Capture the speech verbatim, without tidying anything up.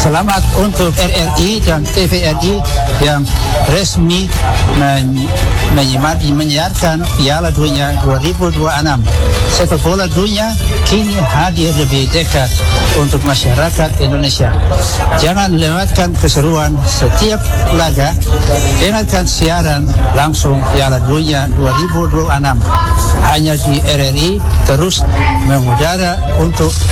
Selamat untuk R R I dan T V R I yang resmi men- menyimak- menyiarkan Piala Dunia dua ribu dua puluh enam. Sepak bola dunia kini hadir lebih dekat untuk masyarakat Indonesia. Jangan lewatkan keseruan setiap laga. Dengarkan siaran langsung Piala Dunia dua ribu dua puluh enam hanya di R R I, terus mengudara untuk